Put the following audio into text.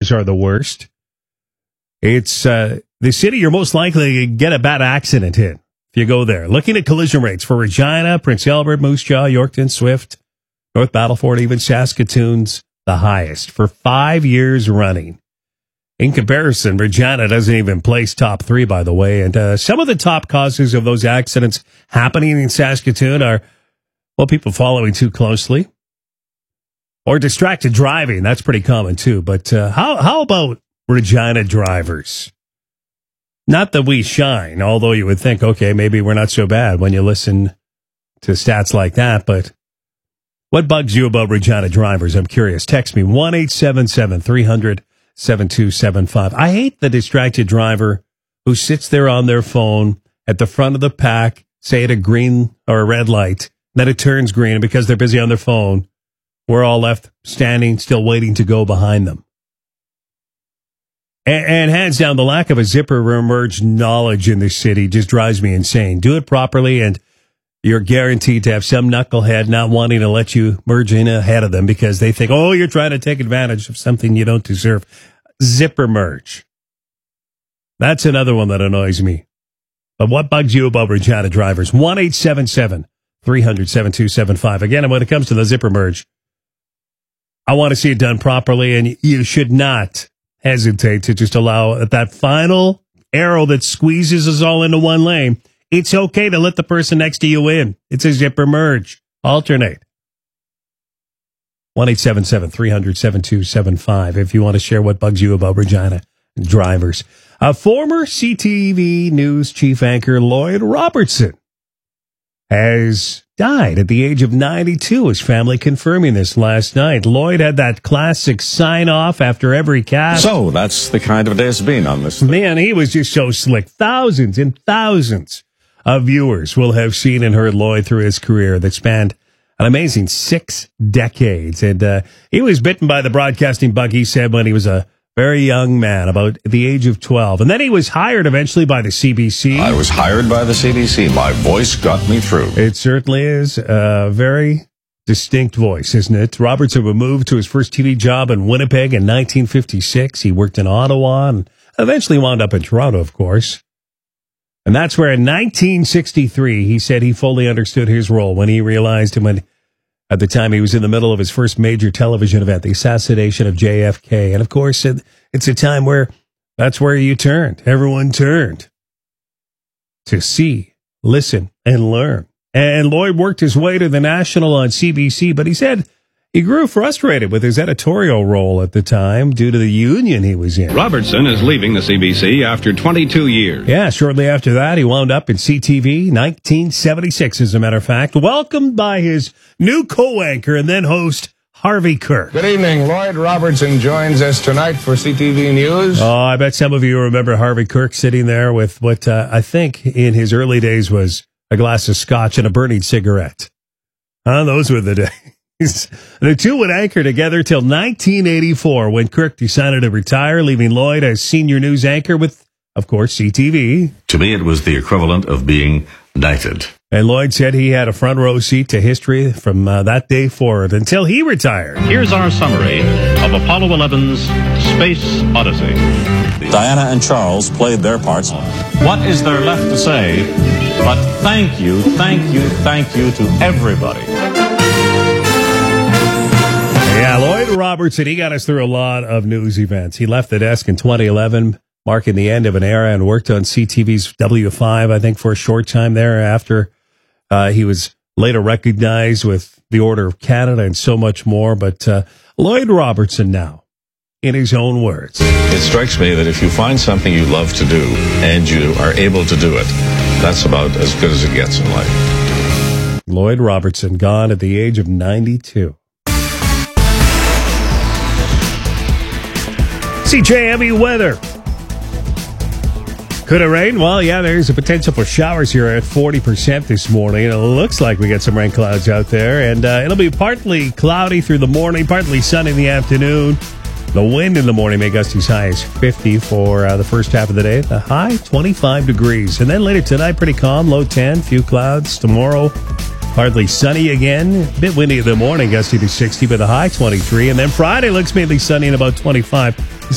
bugs are the worst. It's the city you're most likely to get a bad accident in if you go there. Looking at collision rates for Regina, Prince Albert, Moose Jaw, Yorkton, Swift, North Battleford, even Saskatoon's the highest for 5 years running. In comparison, Regina doesn't even place top 3, by the way. And some of the top causes of those accidents happening in Saskatoon are, well, people following too closely or distracted driving. That's pretty common, too. But how about Regina drivers? Not that we shine, although you would think, okay, maybe we're not so bad when you listen to stats like that. But what bugs you about Regina drivers? I'm curious. Text me 1-877-300-7275. I hate the distracted driver who sits there on their phone at the front of the pack, say at a green or a red light, then it turns green, and because they're busy on their phone, we're all left standing, still waiting to go behind them. And hands down, the lack of a zipper merge knowledge in this city just drives me insane. Do it properly, and you're guaranteed to have some knucklehead not wanting to let you merge in ahead of them because they think, oh, you're trying to take advantage of something you don't deserve. Zipper merge. That's another one that annoys me. But what bugs you about Regina drivers? 1-877-300-7275. Again, when it comes to the zipper merge, I want to see it done properly, and you should not hesitate to just allow that final arrow that squeezes us all into one lane. It's okay to let the person next to you in. It's a zipper merge. Alternate. 1-877-300-7275 if you want to share what bugs you about Regina drivers. Former CTV News chief anchor Lloyd Robertson has died at the age of 92. His family confirming this last night. Lloyd had that classic sign-off after every cast. So that's the kind of day it's been on this. Man, he was just so slick. Thousands and thousands of viewers will have seen and heard Lloyd through his career that spanned an amazing 6 decades. And he was bitten by the broadcasting bug, he said, when he was a very young man, about the age of 12. And then he was hired eventually by the CBC. I was hired by the CBC. My voice got me through. It certainly is a very distinct voice, isn't it? Robertson would move to his first TV job in Winnipeg in 1956. He worked in Ottawa and eventually wound up in Toronto, of course. And that's where in 1963, he said he fully understood his role when he realized him when at the time he was in the middle of his first major television event, the assassination of JFK. And of course, it's a time where that's where you turned. Everyone turned to see, listen, and learn. And Lloyd worked his way to the national on CBC, but he said he grew frustrated with his editorial role at the time due to the union he was in. Robertson is leaving the CBC after 22 years. Yeah, shortly after that, he wound up in CTV, 1976, as a matter of fact, welcomed by his new co-anchor and then host, Harvey Kirk. Good evening. Lloyd Robertson joins us tonight for CTV News. Oh, I bet some of you remember Harvey Kirk sitting there with what I think in his early days was a glass of scotch and a burning cigarette. Those were the days. The two would anchor together till 1984 when Kirk decided to retire, leaving Lloyd as senior news anchor with, of course, CTV. To me, it was the equivalent of being knighted. And Lloyd said he had a front row seat to history from that day forward until he retired. Here's our summary of Apollo 11's Space Odyssey. Diana and Charles played their parts. What is there left to say but thank you to everybody? Yeah, Lloyd Robertson, he got us through a lot of news events. He left the desk in 2011, marking the end of an era, and worked on CTV's W5, I think, for a short time there after he was later recognized with the Order of Canada and so much more. But Lloyd Robertson now, in his own words. It strikes me that if you find something you love to do and you are able to do it, that's about as good as it gets in life. Lloyd Robertson, gone at the age of 92. CJME weather. Could it rain? Well, yeah, there's a potential for showers here at 40% this morning. It looks like we got some rain clouds out there, and it'll be partly cloudy through the morning, partly sunny in the afternoon. The wind in the morning may gust as high as 50 for the first half of the day. The high, 25 degrees. And then later tonight, pretty calm, low 10, few clouds. Tomorrow, partly sunny again. A bit windy in the morning, gusty to 60, but the high 23. And then Friday looks mainly sunny and about 25.